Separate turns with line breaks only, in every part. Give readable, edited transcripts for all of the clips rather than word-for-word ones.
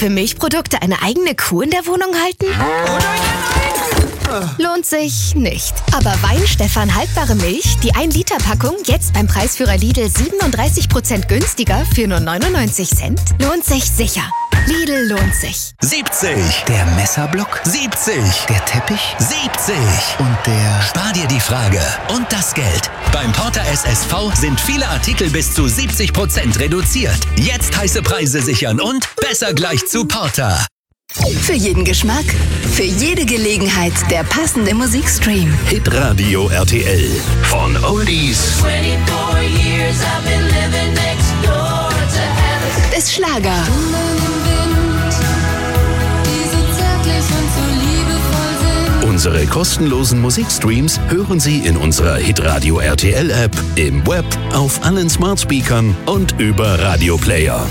für Milchprodukte eine eigene Kuh in der Wohnung halten? Lohnt sich nicht. Aber Weinstefan haltbare Milch, die 1-Liter-Packung, jetzt beim Preisführer Lidl 37% günstiger für nur 99 Cent, lohnt sich sicher. Lidl lohnt sich.
70. Der Messerblock. 70. Der Teppich. 70. Und der... Spar dir die Frage und das Geld. Beim Porter SSV sind viele Artikel bis zu 70% reduziert. Jetzt heiße Preise sichern und besser gleich zu Porter.
Für jeden Geschmack, für jede Gelegenheit der passende Musikstream.
Hitradio RTL. Von Oldies
24 years I've been living next door to heaven.
Bis Schlager.
Unsere kostenlosen Musikstreams hören Sie in unserer Hitradio RTL App, im Web, auf allen Smartspeakern und über Radioplayer.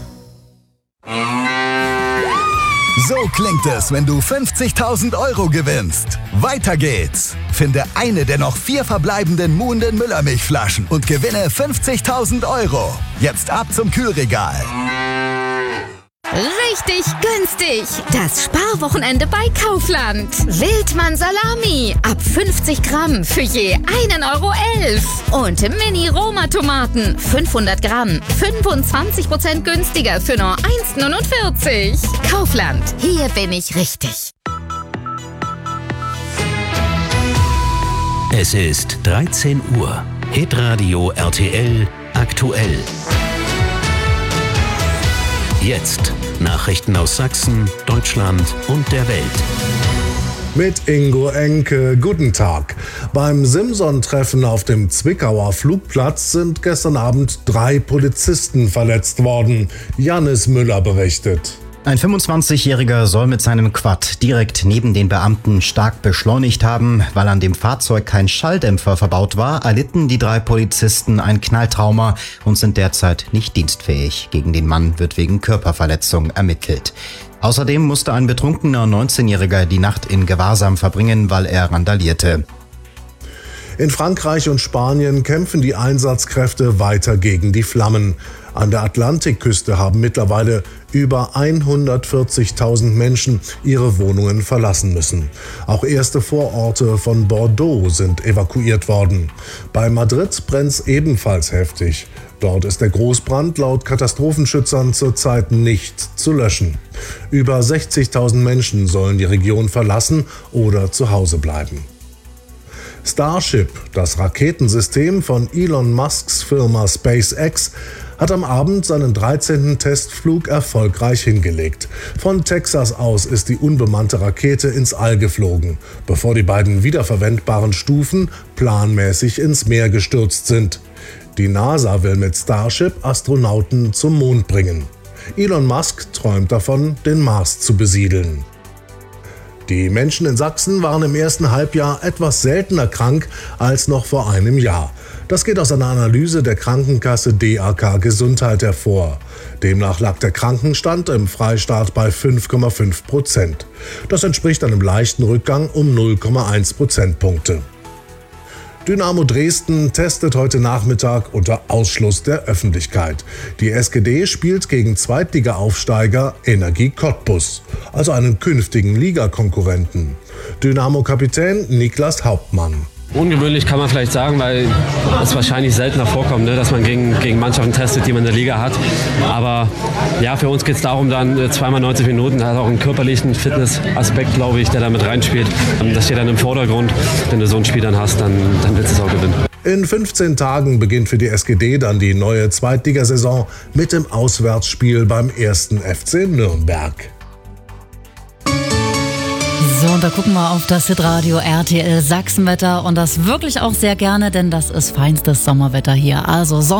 So klingt es, wenn du 50.000 Euro gewinnst. Weiter geht's. Finde eine der noch 4 verbleibenden Muhnden Müllermilchflaschen und gewinne 50.000 Euro. Jetzt ab zum Kühlregal.
Richtig günstig. Das Sparwochenende bei Kaufland. Wildmann Salami. Ab 50 Gramm für je 1,11 €. Und Mini-Roma-Tomaten. 500 Gramm. 25% günstiger für nur 1,49 €. Kaufland. Hier bin ich richtig.
Es ist 13 Uhr. Hitradio RTL aktuell. Jetzt Nachrichten aus Sachsen, Deutschland und der Welt.
Mit Ingo Enke, guten Tag. Beim Simson-Treffen auf dem Zwickauer Flugplatz sind gestern Abend 3 Polizisten verletzt worden. Janis Müller berichtet.
Ein 25-Jähriger soll mit seinem Quad direkt neben den Beamten stark beschleunigt haben. Weil an dem Fahrzeug kein Schalldämpfer verbaut war, erlitten die 3 Polizisten ein Knalltrauma und sind derzeit nicht dienstfähig. Gegen den Mann wird wegen Körperverletzung ermittelt. Außerdem musste ein betrunkener 19-Jähriger die Nacht in Gewahrsam verbringen, weil er randalierte.
In Frankreich und Spanien kämpfen die Einsatzkräfte weiter gegen die Flammen. An der Atlantikküste haben mittlerweile über 140.000 Menschen ihre Wohnungen verlassen müssen. Auch erste Vororte von Bordeaux sind evakuiert worden. Bei Madrid brennt's ebenfalls heftig. Dort ist der Großbrand laut Katastrophenschützern zurzeit nicht zu löschen. Über 60.000 Menschen sollen die Region verlassen oder zu Hause bleiben. Starship, das Raketensystem von Elon Musks Firma SpaceX, hat am Abend seinen 13. Testflug erfolgreich hingelegt. Von Texas aus ist die unbemannte Rakete ins All geflogen, bevor die beiden wiederverwendbaren Stufen planmäßig ins Meer gestürzt sind. Die NASA will mit Starship Astronauten zum Mond bringen. Elon Musk träumt davon, den Mars zu besiedeln. Die Menschen in Sachsen waren im ersten Halbjahr etwas seltener krank als noch vor einem Jahr. Das geht aus einer Analyse der Krankenkasse DAK Gesundheit hervor. Demnach lag der Krankenstand im Freistaat bei 5,5%. Das entspricht einem leichten Rückgang um 0,1 Prozentpunkte. Dynamo Dresden testet heute Nachmittag unter Ausschluss der Öffentlichkeit. Die SGD spielt gegen Zweitliga-Aufsteiger Energie Cottbus, also einen künftigen Ligakonkurrenten. Dynamo-Kapitän Niklas Hauptmann.
Ungewöhnlich kann man vielleicht sagen, weil es wahrscheinlich seltener vorkommt, dass man gegen Mannschaften testet, die man in der Liga hat. Aber ja, für uns geht es darum, dann zweimal 90 Minuten, da hat auch einen körperlichen Fitnessaspekt, glaube ich, der da mit reinspielt. Das steht dann im Vordergrund. Wenn du so ein Spiel dann hast, dann willst du es auch gewinnen.
In 15 Tagen beginnt für die SGD dann die neue Zweitligasaison mit dem Auswärtsspiel beim 1. FC Nürnberg.
So, und da gucken wir auf das Hitradio RTL Sachsenwetter und das wirklich auch sehr gerne, denn das ist feinstes Sommerwetter hier. Also